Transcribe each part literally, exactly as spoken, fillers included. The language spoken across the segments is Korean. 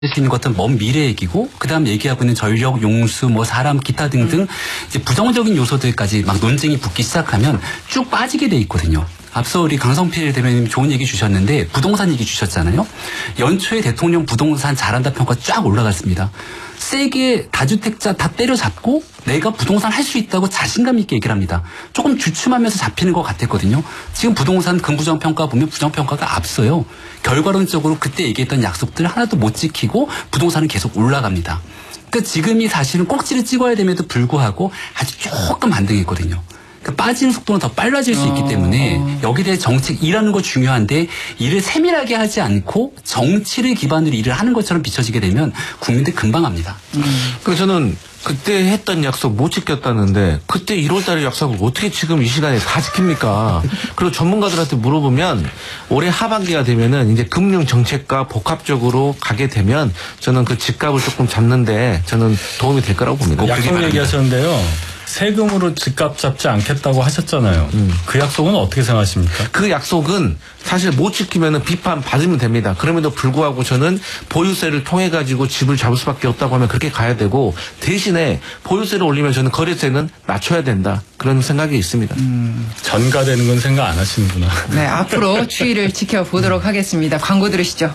수 있는 것은 먼 미래 얘기고, 그 다음 얘기하고 있는 전력, 용수, 뭐 사람, 기타 등등 이제 부정적인 요소들까지 막 논쟁이 붙기 시작하면 쭉 빠지게 돼 있거든요. 앞서 우리 강성필 대변인님 좋은 얘기 주셨는데 부동산 얘기 주셨잖아요. 연초에 대통령 부동산 잘한다 평가 쫙 올라갔습니다. 세게 다주택자 다 때려잡고 내가 부동산 할 수 있다고 자신감 있게 얘기를 합니다. 조금 주춤하면서 잡히는 것 같았거든요. 지금 부동산 긍부정평가 보면 부정평가가 앞서요. 결과론적으로 그때 얘기했던 약속들 하나도 못 지키고 부동산은 계속 올라갑니다. 그러니까 지금이 사실은 꼭지를 찍어야 됨에도 불구하고 아주 조금 반등했거든요. 그 빠지는 속도는 더 빨라질 수 있기 때문에 여기에 대해 정책 일하는 거 중요한데 일을 세밀하게 하지 않고 정치를 기반으로 일을 하는 것처럼 비춰지게 되면 국민들 금방 합니다. 음. 그래서 저는 그때 했던 약속 못 지켰다는데 그때 일월 달에 약속을 어떻게 지금 이 시간에 다 지킵니까? 그리고 전문가들한테 물어보면 올해 하반기가 되면은 이제 금융 정책과 복합적으로 가게 되면 저는 그 집값을 조금 잡는데 저는 도움이 될 거라고 봅니다. 약속 얘기하셨는데요. 세금으로 집값 잡지 않겠다고 하셨잖아요. 음. 그 약속은 어떻게 생각하십니까? 그 약속은 사실 못 지키면 비판 받으면 됩니다. 그럼에도 불구하고 저는 보유세를 통해 가지고 집을 잡을 수밖에 없다고 하면 그렇게 가야 되고, 대신에 보유세를 올리면 저는 거래세는 낮춰야 된다. 그런 생각이 있습니다. 음. 전가되는 건 생각 안 하시는구나. 네, 앞으로 추이를 지켜보도록 하겠습니다. 광고 들으시죠.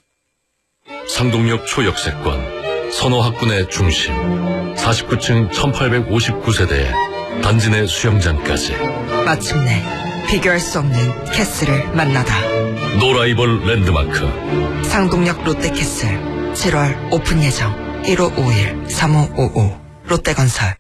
상동역 초역세권, 선호학군의 중심, 사십구 층 천팔백오십구 세대에 단지 내 수영장까지. 마침내 비교할 수 없는 캐슬을 만나다. 노라이벌 랜드마크 상동역 롯데캐슬 칠월 오픈 예정. 일오오일 삼오오오 롯데건설.